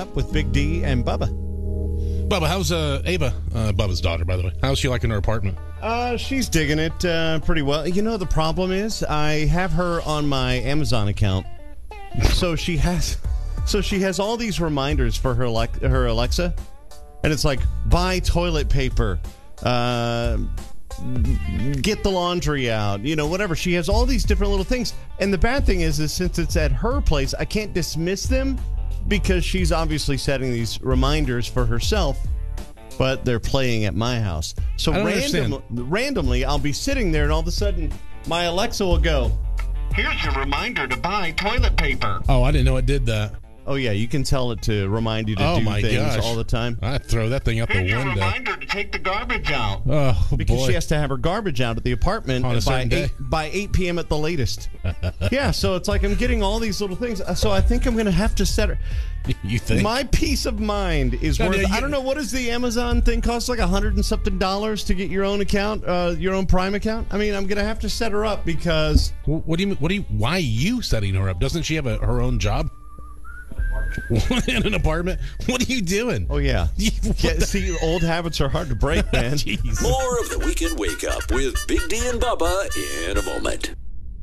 Up with Big D and Bubba. Bubba, how's Ava, Bubba's daughter, by the way? How's she liking her apartment? She's digging it pretty well. You know, the problem is I have her on my Amazon account. So she has all these reminders for her Alexa. And it's like, buy toilet paper, get the laundry out, you know, whatever. She has all these different little things. And the bad thing is since it's at her place, I can't dismiss them because she's obviously setting these reminders for herself, but they're playing at my house. So randomly, I'll be sitting there and all of a sudden my Alexa will go, here's your reminder to buy toilet paper. Oh, I didn't know it did that. Oh, yeah, you can tell it to remind you to do things all the time. I'd throw that thing out the window. Here's your reminder to take the garbage out. Oh, because she has to have her garbage out at the apartment by 8 p.m. at the latest. Yeah, so it's like I'm getting all these little things. So I think I'm going to have to set her. You think? My peace of mind is worth, I don't know, what does the Amazon thing cost? Like $100 and something to get your own account, your own Prime account? I mean, I'm going to have to set her up because... Why are you setting her up? Doesn't she have her own job? In an apartment? What are you doing? Oh, yeah. See, old habits are hard to break, man. More of the Weekend Wake Up with Big D and Bubba in a moment.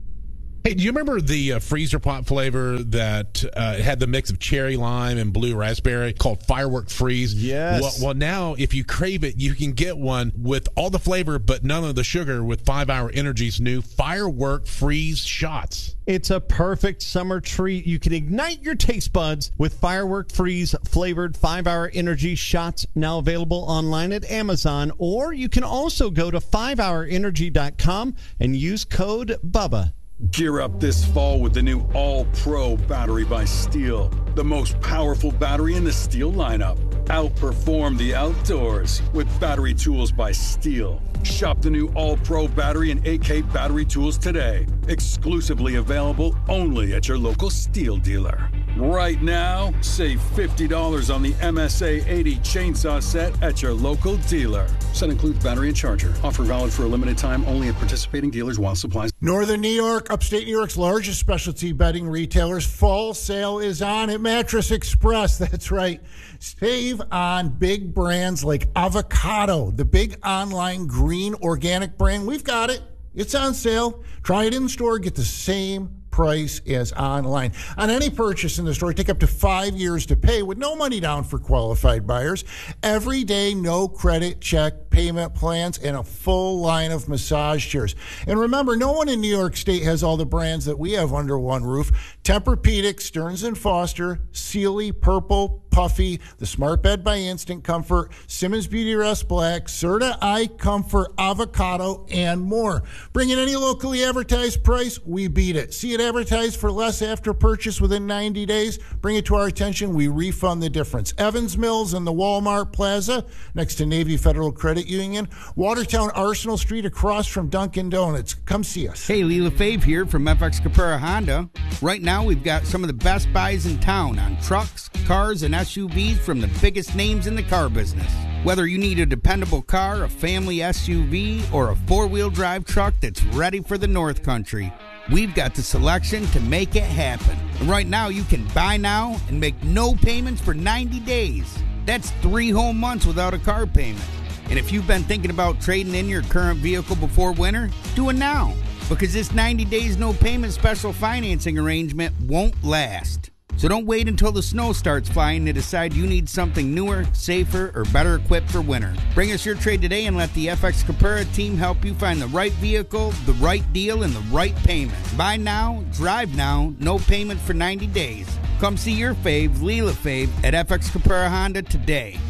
Hey, do you remember the freezer pot flavor that had the mix of cherry lime and blue raspberry called Firework Freeze? Yes. Well, now if you crave it, you can get one with all the flavor but none of the sugar with 5 Hour Energy's new Firework Freeze shots. It's a perfect summer treat. You can ignite your taste buds with Firework Freeze flavored 5 Hour Energy shots, now available online at Amazon, or you can also go to 5hourenergy.com and use code BUBBA. Gear up this fall with the new All-Pro battery by Steel. The most powerful battery in the Steel lineup. Outperform the outdoors with battery tools by Steel. Shop the new All-Pro battery and AK battery tools today. Exclusively available only at your local Steel dealer. Right now, save $50 on the MSA 80 chainsaw set at your local dealer. Set includes battery and charger. Offer valid for a limited time only at participating dealers while supplies. Northern New York, upstate New York's largest specialty bedding retailers. Fall sale is on at Mattress Express. That's right. Save on big brands like Avocado, the big online green organic brand. We've got it. It's on sale. Try it in store. Get the same price as online. On any purchase in the store, take up to 5 years to pay with no money down for qualified buyers. Every day, no credit check payment plans, and a full line of massage chairs. And remember, no one in New York State has all the brands that we have under one roof. Tempur-Pedic, Stearns & Foster, Sealy, Purple, Puffy, the Smart Bed by Instant Comfort, Simmons Beauty Rest Black, Serta Eye Comfort, Avocado, and more. Bring in any locally advertised price, we beat it. See it advertised for less after purchase within 90 days? Bring it to our attention, we refund the difference. Evans Mills in the Walmart Plaza, next to Navy Federal Credit Union. Watertown Arsenal Street across from Dunkin' Donuts. Come see us. Hey, Leela Fave here from FX Capera Honda. Right now, we've got some of the best buys in town on trucks, cars, and SUVs from the biggest names in the car business. Whether you need a dependable car, a family SUV, or a four-wheel drive truck that's ready for the North Country, we've got the selection to make it happen. And right now, you can buy now and make no payments for 90 days. That's 3 whole months without a car payment. And if you've been thinking about trading in your current vehicle before winter, do it now. Because this 90 days no payment special financing arrangement won't last. So don't wait until the snow starts flying to decide you need something newer, safer, or better equipped for winter. Bring us your trade today and let the FX Capera team help you find the right vehicle, the right deal, and the right payment. Buy now, drive now, no payment for 90 days. Come see your fave, Leela Fave, at FX Capera Honda today.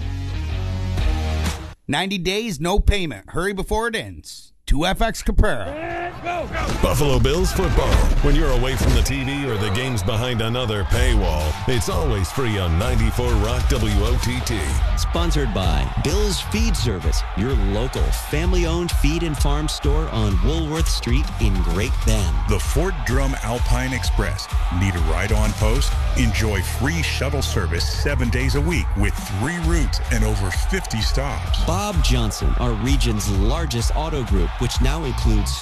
90 days, no payment. Hurry before it ends. To FX Capera. Buffalo Bills football. When you're away from the TV or the game's behind another paywall, it's always free on 94 Rock WOTT. Sponsored by Bill's Feed Service, your local family-owned feed and farm store on Woolworth Street in Great Bend. The Fort Drum Alpine Express. Need a ride on post? Enjoy free shuttle service 7 days a week with 3 routes and over 50 stops. Bob Johnson, our region's largest auto group, which now includes Subaru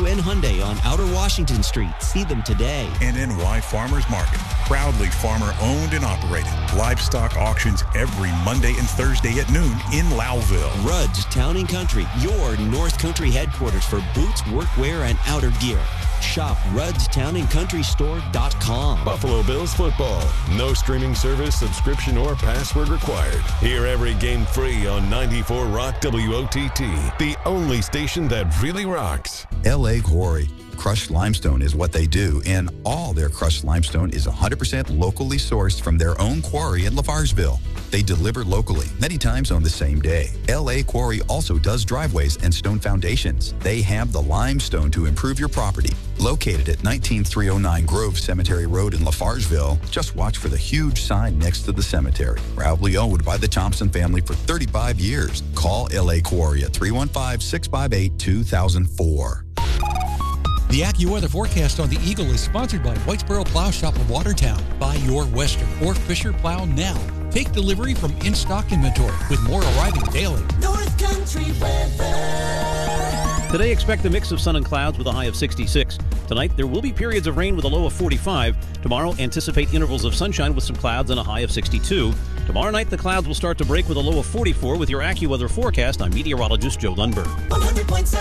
UN Hyundai on Outer Washington Street. See them today. And NY Farmers Market, proudly farmer-owned and operated. Livestock auctions every Monday and Thursday at noon in Lowville. Rudd's Town & Country, your North Country headquarters for boots, workwear, and outer gear. Shop Rudd'sTownandCountryStore.com. Buffalo Bills football. No streaming service, subscription, or password required. Hear every game free on 94 Rock WOTT, the only station that really rocks. L.A. Quarry. Crushed limestone is what they do, and all their crushed limestone is 100% locally sourced from their own quarry in Lafarsville. They deliver locally, many times on the same day. L.A. Quarry also does driveways and stone foundations. They have the limestone to improve your property. Located at 19309 Grove Cemetery Road in Lafarsville, just watch for the huge sign next to the cemetery. Proudly owned by the Thompson family for 35 years. Call L.A. Quarry at 315-658-2004. The AccuWeather forecast on the Eagle is sponsored by Whitesboro Plow Shop of Watertown. Buy your Western or Fisher plow now. Take delivery from in-stock inventory with more arriving daily. North Country weather. Today, expect a mix of sun and clouds with a high of 66. Tonight, there will be periods of rain with a low of 45. Tomorrow, anticipate intervals of sunshine with some clouds and a high of 62. Tomorrow night, the clouds will start to break with a low of 44 with your AccuWeather forecast. I'm meteorologist Joe Lundberg. 100.7